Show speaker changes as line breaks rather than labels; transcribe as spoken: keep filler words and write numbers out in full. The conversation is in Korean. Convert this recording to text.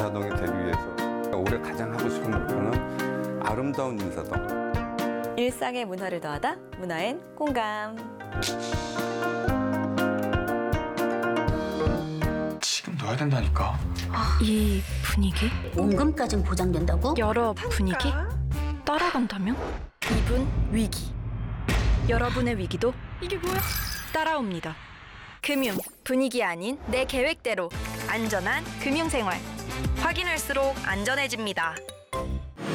인사동이 되기 위해서 올해 가장 하고 싶은 목표는 아름다운 인사동.
일상의 문화를 더하다 문화엔 공감.
지금 넣어야 된다니까.
이 분위기?
원금까진 보장된다고?
여러 분위기? 따라간다면? 이분 위기. 여러분의 위기도 이게 뭐야? 따라옵니다. 금융 분위기 아닌 내 계획대로 안전한 금융생활. 확인할수록 안전해집니다.